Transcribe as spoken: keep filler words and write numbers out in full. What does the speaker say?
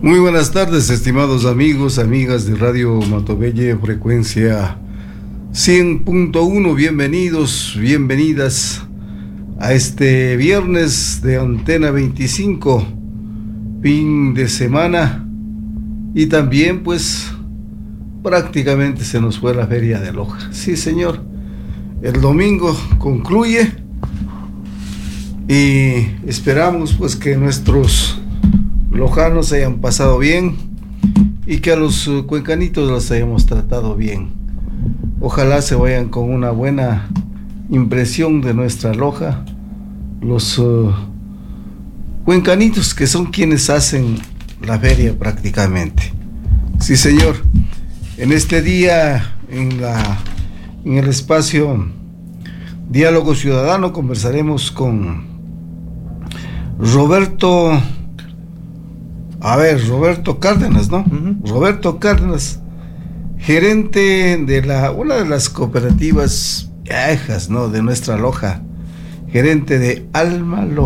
Muy buenas tardes, estimados amigos, amigas de Radio Matobelle, frecuencia cien punto uno. Bienvenidos, bienvenidas a este viernes de Antena veinticinco, fin de semana, y también pues prácticamente se nos fue la Feria de Loja. Sí, señor, el domingo concluye y esperamos pues que nuestros lojanos hayan pasado bien y que a los uh, cuencanitos los hayamos tratado bien. Ojalá se vayan con una buena impresión de nuestra Loja los uh, cuencanitos, que son quienes hacen la feria prácticamente. Sí, señor. En este día, en la en el espacio Diálogo Ciudadano, conversaremos con Roberto A ver, Roberto Cárdenas, ¿no? Uh-huh. Roberto Cárdenas, gerente de la una de las cooperativas viejas, ¿no?, de nuestra Loja, gerente de Alma Loja.